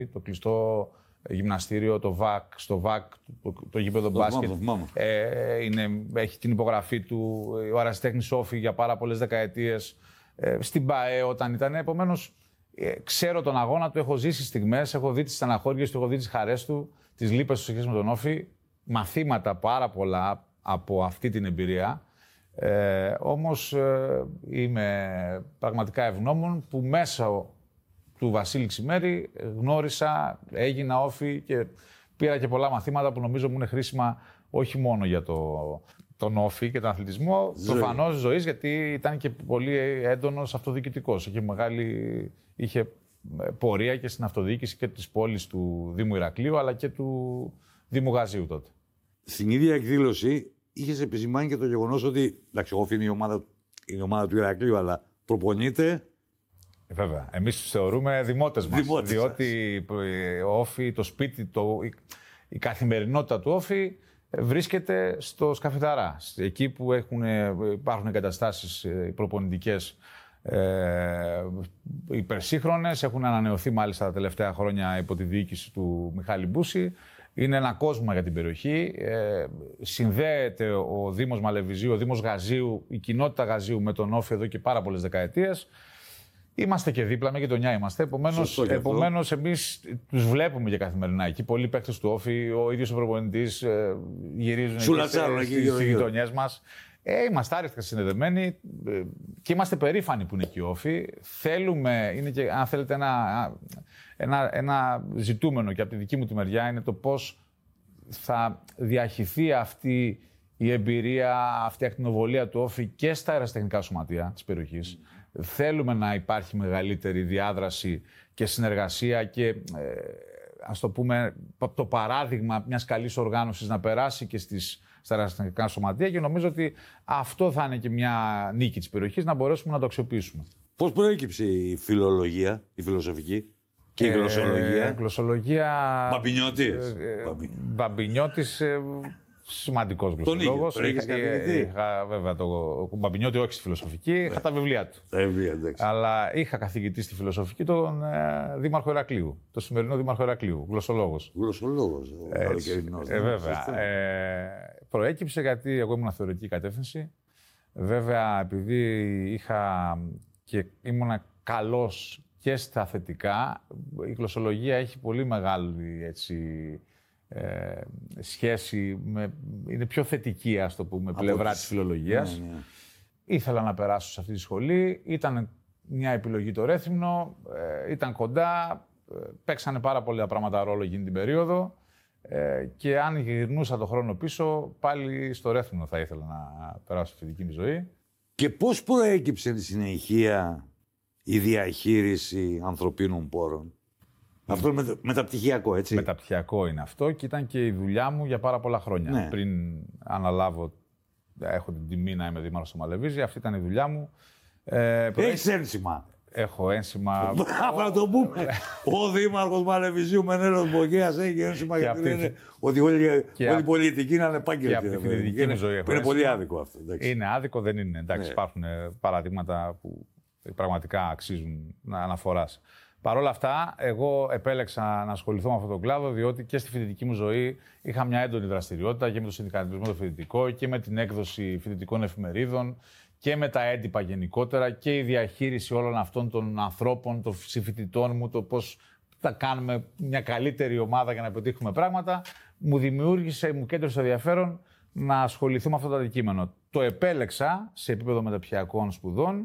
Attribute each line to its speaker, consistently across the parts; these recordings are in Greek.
Speaker 1: το κλειστό γυμναστήριο, το ΒΑΚ, στο ΒΑΚ, το γήπεδο μπάσκετ. Έχει την υπογραφή του, ο Αρασιτέχνης Όφη για πάρα πολλές δεκαετίες. Στην ΠΑΕ όταν ήταν. Επομένως, ξέρω τον αγώνα του, έχω ζήσει στιγμές, έχω δει τις στεναχώριες του, έχω δει τις χαρές του, τις λύπες του σε σχέση με τον Όφη. Μαθήματα πάρα πολλά από αυτή την εμπειρία. Όμως είμαι πραγματικά ευγνώμων που μέσα του Βασίλη Ξημέρη γνώρισα, έγινα Όφη και πήρα και πολλά μαθήματα που νομίζω μου είναι χρήσιμα όχι μόνο για τον Όφη και τον αθλητισμό, προφανώς ζωής, γιατί ήταν και πολύ έντονος αυτοδιοικητικός. Είχε πορεία και στην αυτοδιοίκηση και της πόλης του Δήμου Ηρακλείου, αλλά και του Δήμου Γαζίου τότε.
Speaker 2: Στην ίδια εκδήλωση είχες επισημάνει και το γεγονός ότι, εντάξει, Όφη είναι η ομάδα του Ηρακλείου, αλλά προπονείται.
Speaker 1: Βέβαια. Εμείς τους θεωρούμε δημότες μας. Διότι ο Όφη, το σπίτι, η καθημερινότητα του Όφη βρίσκεται στο Σκαφιταρά. Εκεί που υπάρχουν εγκαταστάσεις προπονητικές υπερσύγχρονες. Έχουν ανανεωθεί μάλιστα τα τελευταία χρόνια υπό τη διοίκηση του Μιχάλη Μπούση. Είναι ένα κόσμο για την περιοχή. Συνδέεται ο Δήμος Μαλεβιζίου, ο Δήμος Γαζίου, η κοινότητα Γαζίου με τον Όφη εδώ και πάρα πολλές δεκαετίες. Είμαστε και δίπλα, με γειτονιά είμαστε. Επομένως, εμείς τους βλέπουμε και καθημερινά εκεί. Πολλοί παίκτες του Όφη, ο ίδιος ο προπονητής γυρίζουν στις γειτονιές μας. Είμαστε άρρηκτα συνδεδεμένοι και είμαστε περήφανοι που είναι εκεί ο Όφη. Θέλουμε, είναι και αν θέλετε ένα ζητούμενο και από τη δική μου τη μεριά είναι το πώς θα διαχυθεί αυτή η εμπειρία, αυτή η ακτινοβολία του Όφη και στα αεραστεχνικά σωματεία της περιοχής. Θέλουμε να υπάρχει μεγαλύτερη διάδραση και συνεργασία και ας το πούμε το παράδειγμα μιας καλής οργάνωσης να περάσει και στα αεραστεχνικά σωματεία και νομίζω ότι αυτό θα είναι και μια νίκη της περιοχής, να μπορέσουμε να το αξιοποιήσουμε.
Speaker 2: Πώς προέκυψε η φιλολογία, η φιλοσοφική και η γλωσσολογία?
Speaker 1: Γλωσσολογία...
Speaker 2: Μπαμπινιώτης.
Speaker 1: Μπαμπινιώτης... Σημαντικός γλωσσολόγος. Είχα βέβαια τον Μπαμπινιώτη, όχι στη φιλοσοφική, είχα τα βιβλία του. Αλλά είχα καθηγητή στη φιλοσοφική τον Δήμαρχο Ηρακλείου, το σημερινό Δήμαρχο Ηρακλείου, γλωσσολόγος.
Speaker 2: Γλωσσολόγος,
Speaker 1: βέβαια. Προέκυψε γιατί εγώ ήμουν θεωρητική κατεύθυνση. Βέβαια, επειδή ήμουν καλός και στα θετικά, η γλωσσολογία έχει πολύ μεγάλη σχέση είναι πιο θετική, ας το πούμε, πλευρά της φιλολογίας. Ναι. Ήθελα να περάσω σε αυτή τη σχολή, ήταν μια επιλογή το Ρέθυμνο, ήταν κοντά, παίξανε πάρα πολλά πράγματα ρόλο εκείνη την περίοδο και αν γυρνούσα το χρόνο πίσω, πάλι στο Ρέθυμνο θα ήθελα να περάσω στη δική μου ζωή.
Speaker 2: Και πώς προέκυψε στη συνεχεία η διαχείριση ανθρωπίνων πόρων? Αυτό είναι μεταπτυχιακό, έτσι.
Speaker 1: Μεταπτυχιακό είναι αυτό και ήταν και η δουλειά μου για πάρα πολλά χρόνια. Ναι. Πριν αναλάβω, έχω την τιμή να είμαι δήμαρχος στο Μαλεβίζι, αυτή ήταν η δουλειά μου.
Speaker 2: Έχεις ένσημα?
Speaker 1: Έχω ένσημα.
Speaker 2: Θα το πούμε. Ο δήμαρχος Μαλεβιζίου Μενέλος Μπογέας έχει ένσημα γιατί λένε ότι όλη η πολιτική είναι ανεπάγγελτη. Είναι πολύ άδικο αυτό.
Speaker 1: Είναι άδικο, δεν είναι. Εντάξει, υπάρχουν παραδείγματα που πραγματικά αξίζουν να αναφοράς. Παρ' όλα αυτά, εγώ επέλεξα να ασχοληθώ με αυτόν τον κλάδο, διότι και στη φοιτητική μου ζωή είχα μια έντονη δραστηριότητα και με το συνδικαλισμό το φοιτητικό και με την έκδοση φοιτητικών εφημερίδων και με τα έντυπα γενικότερα και η διαχείριση όλων αυτών των ανθρώπων, των συμφοιτητών μου, το πώς θα κάνουμε μια καλύτερη ομάδα για να πετύχουμε πράγματα, μου κέντρισε το ενδιαφέρον να ασχοληθώ με αυτό το αντικείμενο. Το επέλεξα σε επίπεδο μεταπτυχιακών σπουδών.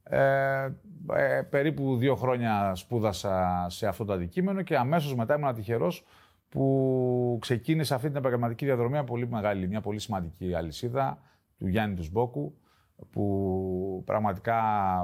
Speaker 1: Περίπου 2 χρόνια σπούδασα σε αυτό το αντικείμενο και αμέσως μετά ήμουν τυχερός που ξεκίνησα αυτή την επαγγελματική διαδρομή πολύ μεγάλη, μια πολύ σημαντική αλυσίδα του Γιάννη του Σμπόκου, που πραγματικά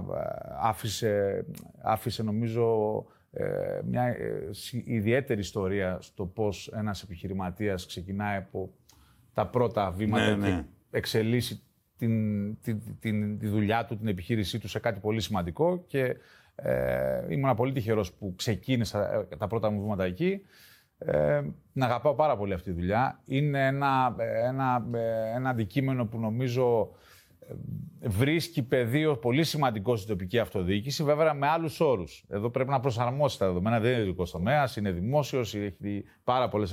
Speaker 1: άφησε νομίζω μια ιδιαίτερη ιστορία στο πώς ένας επιχειρηματίας ξεκινάει από τα πρώτα βήματα και εξελίσσει τη δουλειά του, την επιχείρησή του σε κάτι πολύ σημαντικό και ήμουν πολύ τυχερός που ξεκίνησα τα πρώτα μου βήματα εκεί. Να αγαπάω πάρα πολύ αυτή τη δουλειά. Είναι ένα αντικείμενο που νομίζω βρίσκει πεδίο πολύ σημαντικό στην τοπική αυτοδιοίκηση, βέβαια με άλλους όρους. Εδώ πρέπει να προσαρμόσει τα δεδομένα. Δεν είναι ειδικός τομέας, είναι δημόσιος, έχει πάρα πολλές